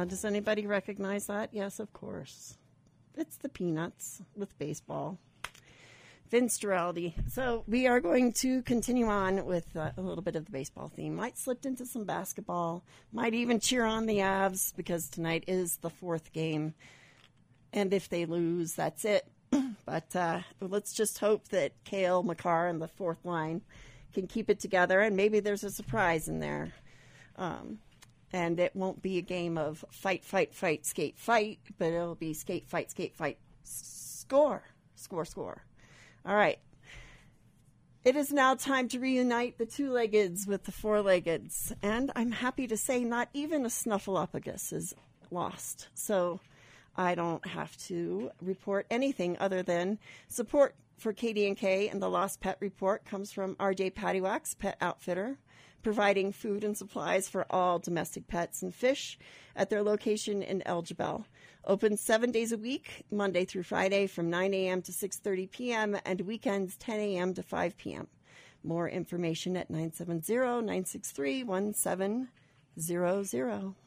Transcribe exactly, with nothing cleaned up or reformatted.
does anybody recognize that? Yes, of course. It's the Peanuts with baseball. Vince Giraldi. So we are going to continue on with uh, a little bit of the baseball theme. Might slip into some basketball. Might even cheer on the Avs because tonight is the fourth game. And if they lose, that's it. But uh, let's just hope that Cale Makar and the fourth line can keep it together. And maybe there's a surprise in there. Um, and it won't be a game of fight, fight, fight, skate, fight. But it'll be skate, fight, skate, fight, score, score, score. All right. It is now time to reunite the two-leggeds with the four-leggeds. And I'm happy to say not even a Snuffleupagus is lost. So I don't have to report anything other than support for Katie and Kay and the Lost Pet Report comes from R J Pattywax, Pet Outfitter, providing food and supplies for all domestic pets and fish at their location in Elgibel. Open seven days a week, Monday through Friday from nine a.m. to six thirty p.m. and weekends ten a.m. to five p.m. More information at nine seven zero, nine six three, one seven zero zero.